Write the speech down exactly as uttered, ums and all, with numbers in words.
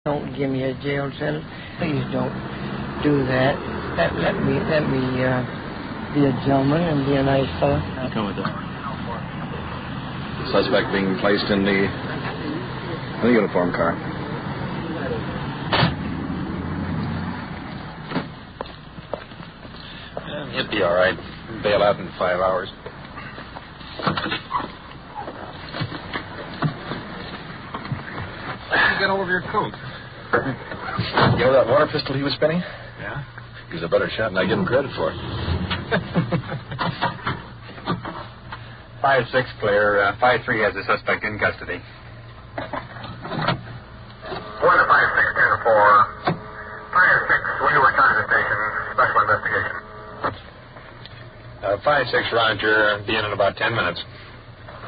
Don't give me a jail sentence. Please don't do that. Let, let me let me uh, be a gentleman and be a nice fellow. I'll come with that. Suspect being placed in the, in the uniform car. Yeah, he'll be all right. Bail out in five hours. Get all over your coat. You know that water pistol he was spinning? Yeah? He's a better shot than I give him credit for. five six clear. Uh, five three has the suspect in custody. One to five six ten four. five six, will you return to the station? Special investigation. Uh, five six, Roger. Be in in about ten minutes.